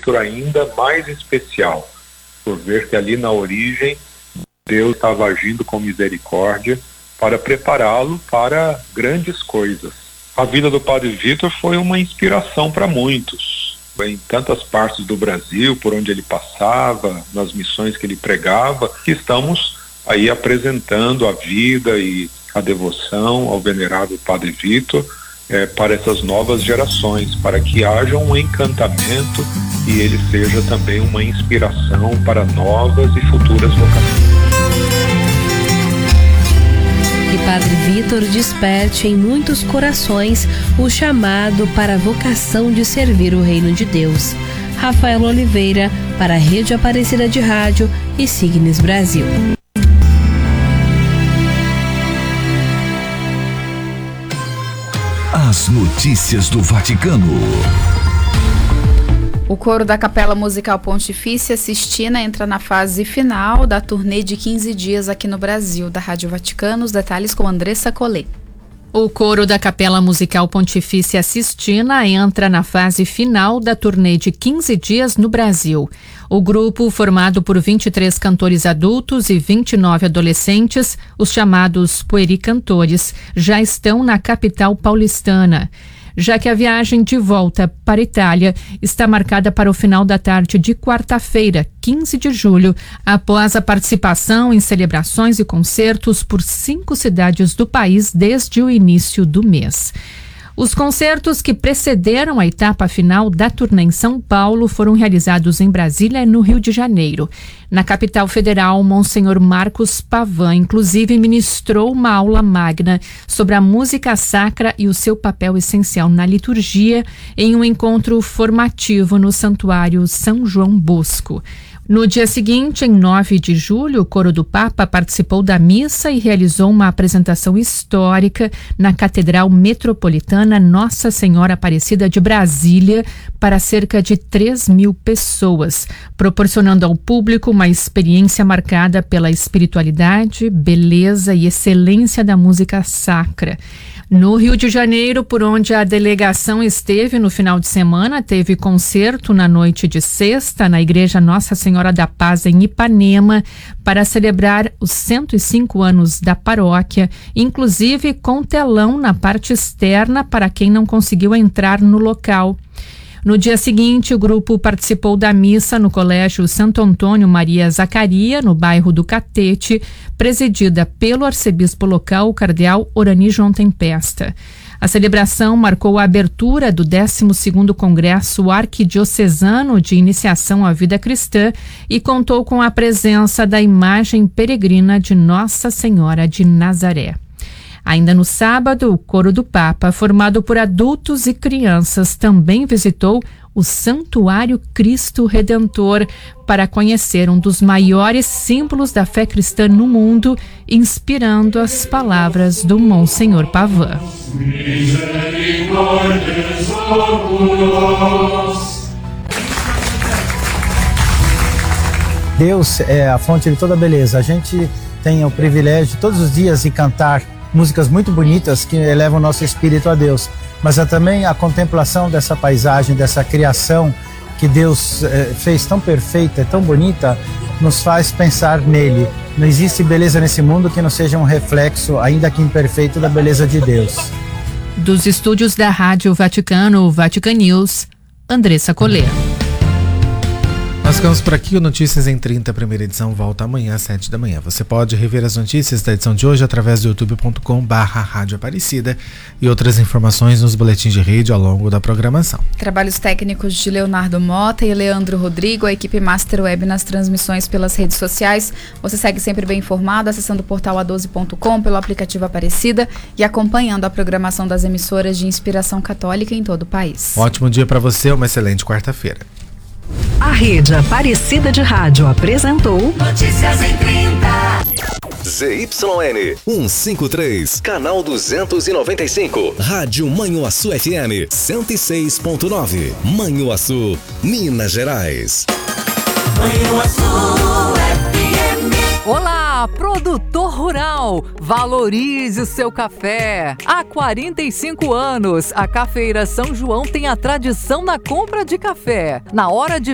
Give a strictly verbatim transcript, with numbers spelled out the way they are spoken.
Vítor ainda mais especial, por ver que ali na origem Deus estava agindo com misericórdia para prepará-lo para grandes coisas. A vida do Padre Vítor foi uma inspiração para muitos, em tantas partes do Brasil, por onde ele passava, nas missões que ele pregava, que estamos aí apresentando a vida e a devoção ao venerável Padre Vítor é, para essas novas gerações, para que haja um encantamento e ele seja também uma inspiração para novas e futuras vocações. Que Padre Vítor desperte em muitos corações o chamado para a vocação de servir o reino de Deus. Rafael Oliveira, para a Rede Aparecida de Rádio e Signes Brasil. As notícias do Vaticano. O coro da Capela Musical Pontifícia Sistina entra na fase final da turnê de quinze dias aqui no Brasil, da Rádio Vaticano. Os detalhes com Andressa Collet. O coro da Capela Musical Pontifícia Sistina entra na fase final da turnê de quinze dias no Brasil. O grupo, formado por vinte e três cantores adultos e vinte e nove adolescentes, os chamados puericantores, já estão na capital paulistana, já que a viagem de volta para a Itália está marcada para o final da tarde de quarta-feira, quinze de julho, após a participação em celebrações e concertos por cinco cidades do país desde o início do mês. Os concertos que precederam a etapa final da turnê em São Paulo foram realizados em Brasília e no Rio de Janeiro. Na capital federal, Monsenhor Marcos Pavan, inclusive, ministrou uma aula magna sobre a música sacra e o seu papel essencial na liturgia em um encontro formativo no Santuário São João Bosco. No dia seguinte, em nove de julho, o Coro do Papa participou da missa e realizou uma apresentação histórica na Catedral Metropolitana Nossa Senhora Aparecida de Brasília para cerca de três mil pessoas, proporcionando ao público uma experiência marcada pela espiritualidade, beleza e excelência da música sacra. No Rio de Janeiro, por onde a delegação esteve no final de semana, teve concerto na noite de sexta na Igreja Nossa Senhora da Paz em Ipanema para celebrar os cento e cinco anos da paróquia, inclusive com telão na parte externa para quem não conseguiu entrar no local. No dia seguinte, o grupo participou da missa no Colégio Santo Antônio Maria Zacaria, no bairro do Catete, presidida pelo arcebispo local, o cardeal Orani João Tempesta. A celebração marcou a abertura do décimo segundo Congresso Arquidiocesano de Iniciação à Vida Cristã e contou com a presença da imagem peregrina de Nossa Senhora de Nazaré. Ainda no sábado, o Coro do Papa, formado por adultos e crianças, também visitou o Santuário Cristo Redentor para conhecer um dos maiores símbolos da fé cristã no mundo, inspirando as palavras do Monsenhor Pavan. Deus é a fonte de toda beleza. A gente tem o privilégio todos os dias de cantar músicas muito bonitas que elevam o nosso espírito a Deus, mas é também a contemplação dessa paisagem, dessa criação que Deus eh, fez tão perfeita, tão bonita, nos faz pensar nele. Não existe beleza nesse mundo que não seja um reflexo, ainda que imperfeito, da beleza de Deus. Dos estúdios da Rádio Vaticano, Vatican News, Andressa Collet. Nós ficamos por aqui, o Notícias em trinta, a primeira edição volta amanhã às sete da manhã. Você pode rever as notícias da edição de hoje através do youtube ponto com barra Rádio Aparecida e outras informações nos boletins de rede ao longo da programação. Trabalhos técnicos de Leonardo Mota e Leandro Rodrigo, a equipe Master Web nas transmissões pelas redes sociais. Você segue sempre bem informado acessando o portal a doze ponto com, pelo aplicativo Aparecida e acompanhando a programação das emissoras de inspiração católica em todo o país. Um ótimo dia para você, uma excelente quarta-feira. A Rede Aparecida de Rádio apresentou Notícias em trinta. Z Y N cento e cinquenta e três, canal duzentos e noventa e cinco, Rádio Manhuaçu F M cento e seis ponto nove, Manhuaçu, Minas Gerais. Manhuaçu F M. Olá, produtor rural, valorize o seu café. Há quarenta e cinco anos, a Cafeira São João tem a tradição na compra de café. Na hora de